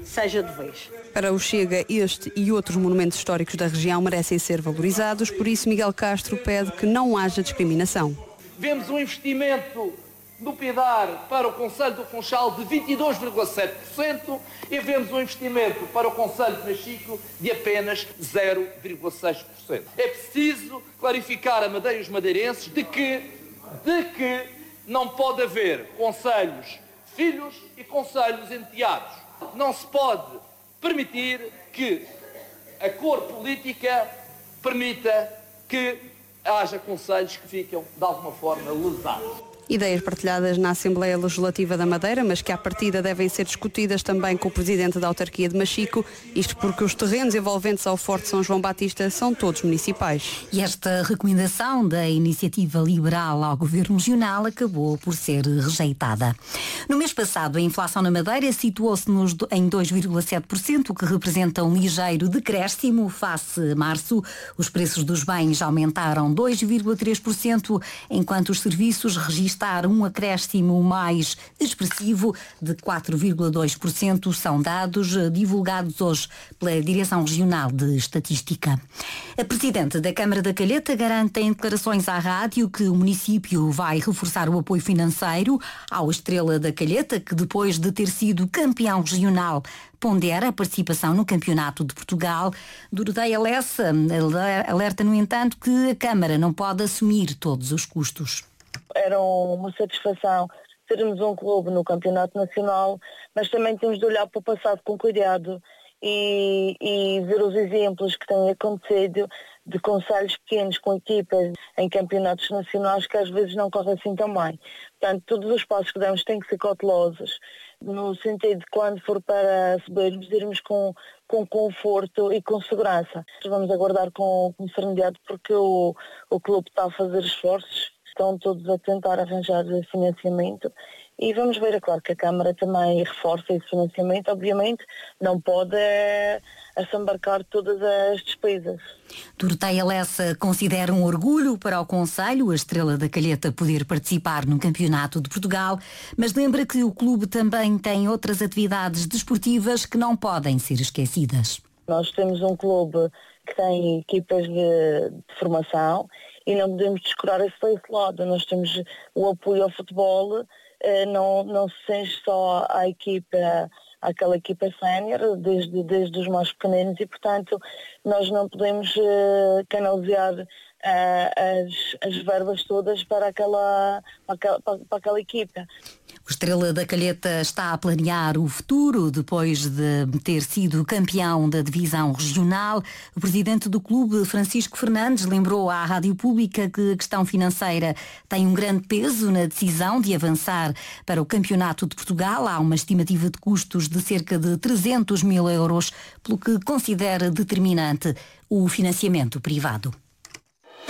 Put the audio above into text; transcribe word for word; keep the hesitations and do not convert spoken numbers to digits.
seja de vez. Para o Chega, este e outros monumentos históricos da região merecem ser valorizados, por isso Miguel Castro pede que não haja discriminação. Vemos um investimento no Pidar para o Concelho do Funchal de vinte e dois vírgula sete por cento e vemos um investimento para o Concelho de Machico de apenas zero vírgula seis por cento. É preciso clarificar a Madeira e os madeirenses de que, de que não pode haver concelhos filhos e concelhos enteados. Não se pode permitir que a cor política permita que haja concelhos que ficam, de alguma forma, lesados. Ideias partilhadas na Assembleia Legislativa da Madeira, mas que à partida devem ser discutidas também com o Presidente da Autarquia de Machico, isto porque os terrenos envolventes ao Forte São João Batista são todos municipais. E esta recomendação da Iniciativa Liberal ao Governo Regional acabou por ser rejeitada. No mês passado, a inflação na Madeira situou-se nos, em dois vírgula sete por cento, o que representa um ligeiro decréscimo face a março. Os preços dos bens aumentaram dois vírgula três por cento, enquanto os serviços registraram um acréscimo mais expressivo de quatro vírgula dois por cento, são dados divulgados hoje pela Direção Regional de Estatística. A Presidente da Câmara da Calheta garante em declarações à rádio que o município vai reforçar o apoio financeiro ao Estrela da Calheta, que depois de ter sido campeão regional pondera a participação no Campeonato de Portugal. Doroteia Lessa alerta, no entanto, que a Câmara não pode assumir todos os custos. Era uma satisfação termos um clube no Campeonato Nacional, mas também temos de olhar para o passado com cuidado e, e ver os exemplos que têm acontecido de concelhos pequenos com equipas em campeonatos nacionais que às vezes não correm assim tão bem. Portanto, todos os passos que damos têm que ser cautelosos, no sentido de quando for para subirmos, irmos com, com conforto e com segurança. Vamos aguardar com, com serenidade porque o, o clube está a fazer esforços. Estão todos a tentar arranjar financiamento e vamos ver, é claro que a Câmara também reforça esse financiamento, obviamente não pode é, assambarcar todas as despesas. Doroteia Lessa considera um orgulho para o Concelho a Estrela da Calheta poder participar no Campeonato de Portugal, mas lembra que o clube também tem outras atividades desportivas que não podem ser esquecidas. Nós temos um clube que tem equipas de, de formação e não podemos descurar esse, esse lado. Nós temos o apoio ao futebol, eh, não, não se sente só à equipa, àquela equipa sénior, desde, desde os mais pequeninos e, portanto, nós não podemos eh, canalizar eh, as, as verbas todas para aquela, para aquela, para, para aquela equipa. O Estrela da Calheta está a planear o futuro depois de ter sido campeão da divisão regional. O presidente do clube, Francisco Fernandes, lembrou à Rádio Pública que a questão financeira tem um grande peso na decisão de avançar para o Campeonato de Portugal. Há uma estimativa de custos de cerca de trezentos mil euros, pelo que considera determinante o financiamento privado.